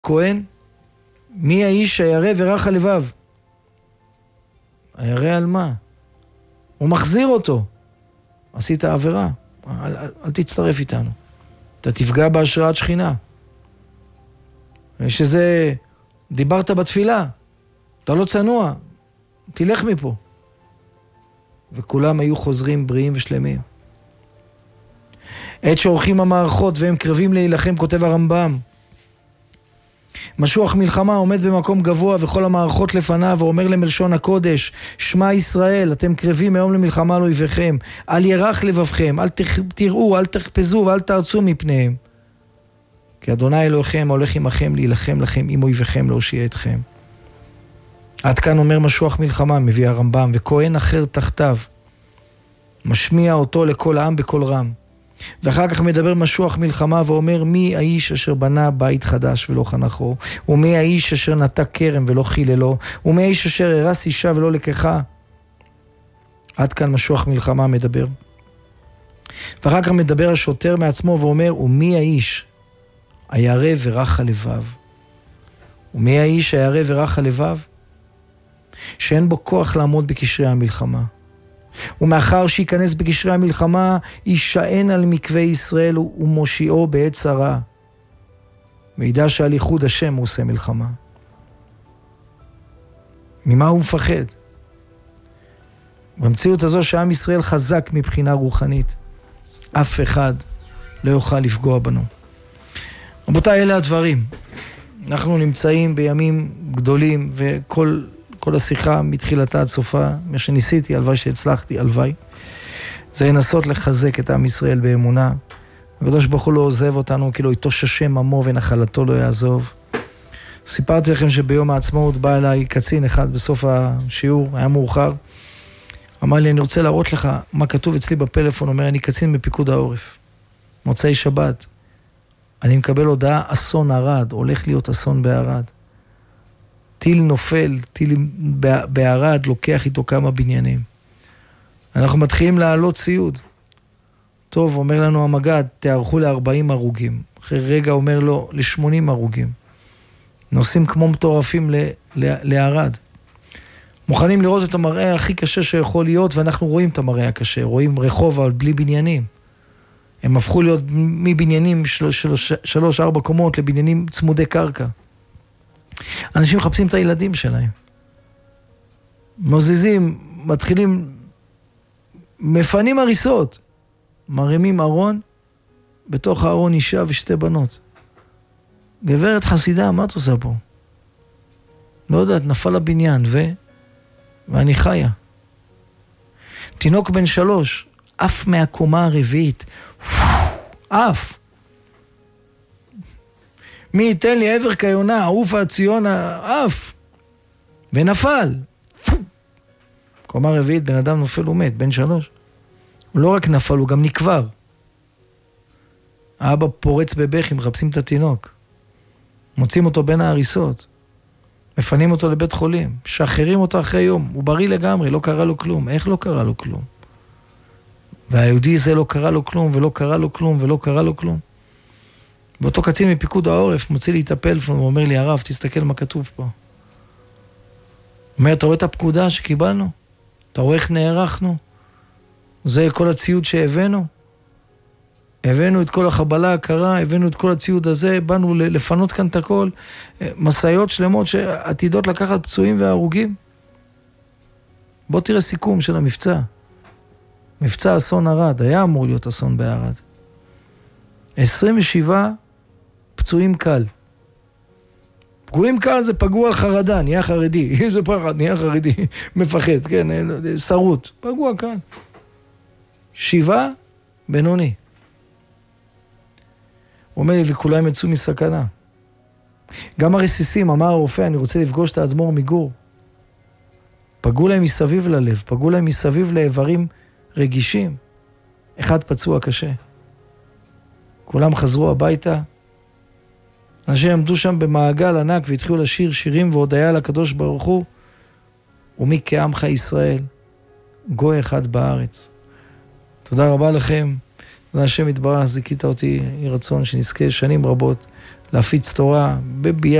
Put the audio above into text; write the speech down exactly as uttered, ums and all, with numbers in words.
כהן, מי האיש הירא ורך הלבב? הירא על מה? הוא מחזיר אותו. עשית עבירה. אל, אל, אל תצטרף איתנו. אתה תפגע בהשראת שכינה. שזה, דיברת בתפילה. אתה לא צנוע. תלך מפה. וכולם היו חוזרים בריאים ושלמים. עת שעורכים המערכות והם קרבים להילחם, כותב הרמב"ם. משוח מלחמה עומד במקום גבוה וכל המערכות לפניו ואומר למלשון הקודש, שמע ישראל, אתם קרבים היום למלחמה על אויביכם, אל ירח לבבכם, אל תראו, אל תחפזו ואל תרצו מפניהם. כי אדוני אלוהיכם הולך עמכם להילחם לכם עם אויביכם להושיע אתכם. עד כאן אומר משוח מלחמה, מביא הרמב"ם, וכהן אחר תחתיו, משמיע אותו לכל העם בכל רם. ואחר כך מדבר משוח מלחמה ואומר, מי האיש אשר בנה בית חדש ולא חנכו? ומי האיש אשר נטע כרם ולא חיללו? ומי האיש אשר הרס אישה ולא לקחה? עד כאן משוח מלחמה מדבר. ואחר כך מדבר השוטר מעצמו ואומר, ומי האיש הירא ורך הלבב? ומי האיש הירא ורך הלבב? שאין בו כוח לעמוד בקשרי המלחמה. ומאחר שיכנס בקשרי המלחמה, יישען על מקווה ישראל ומושיעו בעת צרה. מידע שעל ייחוד השם הוא עושה מלחמה. ממה הוא מפחד? במציאות הזו שעם ישראל חזק מבחינה רוחנית, אף אחד לא יוכל לפגוע בנו. רבותיי, אלה הדברים. אנחנו נמצאים בימים גדולים, וכל כל השיחה מתחילתה עד סופה, מה שניסיתי, הלוואי שהצלחתי, הלוואי, זה לנסות לחזק את עם ישראל באמונה. הקדוש ברוך הוא לא עוזב אותנו, כי לא יטוש השם עמו ונחלתו לא יעזוב. סיפרתי לכם שביום העצמאות בא אליי קצין אחד בסוף השיעור, היה מאוחר, אמר לי, אני רוצה להראות לך מה כתוב אצלי בפלאפון, אומר, אני קצין בפיקוד העורף, מוצאי שבת, אני מקבל הודעה, אסון ערד, הולך להיות אסון בערד. טיל נופל, טיל בערד, לוקח איתו כמה בניינים. אנחנו מתחילים לעלות ציוד. טוב, אומר לנו המגד, תערכו ל-ארבעים הרוגים. אחרי רגע אומר לו, ל-שמונים הרוגים. נוסעים כמו מטורפים לערד. מוכנים לראות את המראה הכי קשה שיכול להיות, ואנחנו רואים את המראה הקשה. רואים רחוב, אבל בלי בניינים. הם הפכו להיות מבניינים שלוש, ארבע קומות לבניינים צמודי קרקע. אנשים מחפשים את הילדים שלהם. מוזיזים, מתחילים, מפנים הריסות. מרימים ארון, בתוך הארון אישה ושתי בנות. גברת חסידה, מה את עושה פה? לא יודעת, נפל הבניין, ו... ואני חיה. תינוק בן שלוש, אף מהקומה הרביעית. אף. מי ייתן לי עבר כיונה, עופה ציונה, אף. ונפל. קומה רביעית, בן אדם נופל ומת, בן שלוש. הוא לא רק נפל, הוא גם נקבר. האבא פורץ בבכי, מחפשים את התינוק. מוצאים אותו בין ההריסות. מפנים אותו לבית חולים. שחררים אותו אחרי יום. הוא בריא לגמרי, לא קרה לו כלום. איך לא קרה לו כלום? והיהודי זה לא קרה לו כלום, ולא קרה לו כלום, ולא קרה לו כלום. ואותו קצין מפיקוד העורף מוציא לי את הפלאפון, הוא אומר לי, הרב, תסתכל מה כתוב פה. הוא אומר, אתה רואה את הפקודה שקיבלנו? אתה רואה איך נערכנו? זה כל הציוד שהבאנו? הבאנו את כל החבלה הקרה, הבאנו את כל הציוד הזה, באנו לפנות כאן את הכל, מסעיות שלמות שעתידות לקחת פצועים והרוגים. בוא תראה סיכום של המבצע. מבצע אסון ערד, היה אמור להיות אסון בערד. עשרים ושבעה פצועים קל. פגועים קל זה פגוע על חרדה, נהיה חרדי, איזה פחד, נהיה חרדי, מפחד, כן, שרות, פגוע קל. שבעה בינוני. הוא אומר לי, וכולם יצאו מסכנה. גם הרסיסים, אמר הרופא, אני רוצה לפגוש את האדמו"ר מגור. פגעו להם מסביב ללב, פגעו להם מסביב לאיברים רגישים. אחד פצוע קשה. כולם חזרו הביתה. אנשים עמדו שם במעגל ענק והתחילו לשיר שירים והודיה לקדוש ברוך הוא. ומי כעמך ישראל, גוי אחד בארץ. תודה רבה לכם. תודה השם יתברך, זיכית אותי, יהי רצון שנזכה שנים רבות להפיץ תורה בביאת